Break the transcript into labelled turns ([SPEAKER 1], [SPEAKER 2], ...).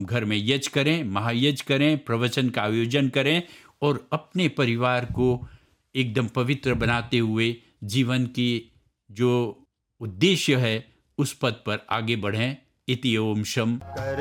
[SPEAKER 1] घर में यज्ञ करें, महायज्ञ करें, प्रवचन का आयोजन करें और अपने परिवार को एकदम पवित्र बनाते हुए जीवन की जो उद्देश्य है उस पद पर आगे बढ़ें। इति ओम शम।